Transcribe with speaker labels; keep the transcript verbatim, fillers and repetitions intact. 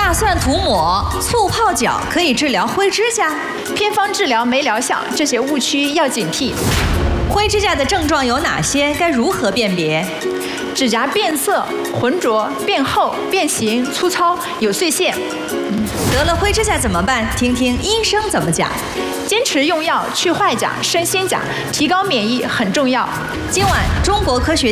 Speaker 1: 大蒜涂抹、醋泡脚可以治疗灰指甲？
Speaker 2: 偏方治疗没疗效，这些误区要警惕。
Speaker 1: 灰指甲的症状有哪些？该如何辨别？
Speaker 2: 指甲变色、浑浊、变厚、变形、粗糙、有碎屑。
Speaker 1: 得了灰指甲怎么办？听听医生怎么讲。
Speaker 2: 坚持用药去坏甲、生新甲，提高免疫很重要。
Speaker 1: 今晚中国科学